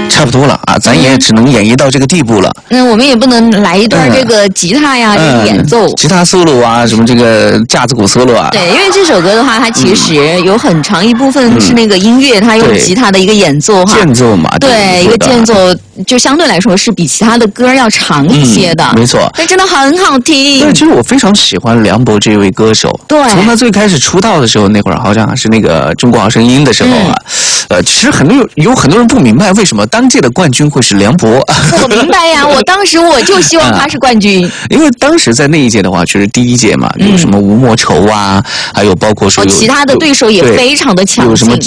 差不多了啊，咱也只能演绎到这个地步了。 我们也不能来一段这个吉他呀，这个演奏， 吉他 solo 啊，什么这个架子鼓 solo 啊。 对，因为这首歌的话，它其实有很长一部分是那个音乐，它用吉他的一个演奏哈， 间奏嘛， 对，一个间奏就相对来说是比其他的歌要长一些的， 没错。 但真的很好听。 对，其实我非常喜欢梁博这位歌手。 对， 从他最开始出道的时候，那会儿好像还是那个《中国好声音》的时候啊。其实有很多人不明白为什么当届的冠军会是梁博。 我明白呀，我当时我就希望他是冠军。 因为当时在那一届的话，确实第一届嘛，有什么吴莫愁啊，还有包括说其他的对手也非常的强劲， 有什么